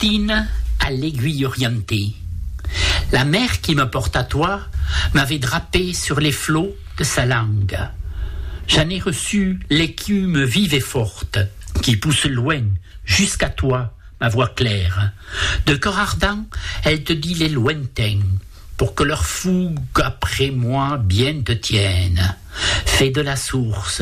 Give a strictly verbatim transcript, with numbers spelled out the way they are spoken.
Justine à l'aiguille orientée. La mer qui me porte à toi m'avait drapé sur les flots de sa langue. J'en ai reçu l'écume vive et forte qui pousse loin jusqu'à toi, ma voix claire. De cœur ardent, elle te dit les lointains, pour que leur fougue après moi bien te tienne. Fais de la source